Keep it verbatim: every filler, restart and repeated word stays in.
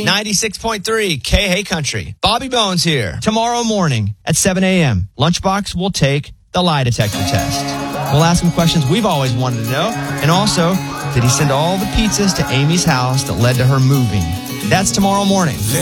ninety-six point three K Hey Country. Bobby Bones here. Tomorrow morning at seven a.m., Lunchbox will take the lie detector test. We'll ask him questions we've always wanted to know. And also, did he send all the pizzas to Amy's house that led to her moving? That's tomorrow morning.